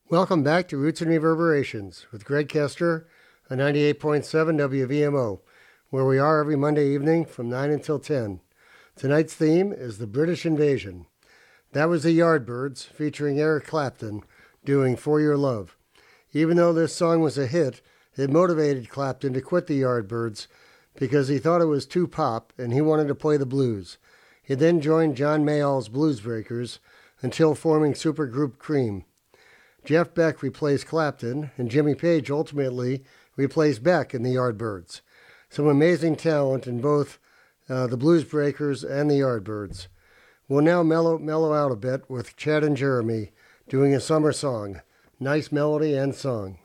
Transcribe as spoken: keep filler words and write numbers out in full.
Welcome back to Roots and Reverberations with Greg Kester on ninety-eight point seven W V M O, where we are every Monday evening from nine until ten. Tonight's theme is the British Invasion. That was the Yardbirds featuring Eric Clapton doing For Your Love. Even though this song was a hit, it motivated Clapton to quit the Yardbirds because he thought it was too pop and he wanted to play the blues. He then joined John Mayall's Blues Breakers until forming supergroup Cream. Jeff Beck replaced Clapton, and Jimmy Page ultimately replaced Beck in the Yardbirds. Some amazing talent in both uh, the Blues Breakers and the Yardbirds. We'll now mellow, mellow out a bit with Chad and Jeremy doing a summer song. Nice melody and song.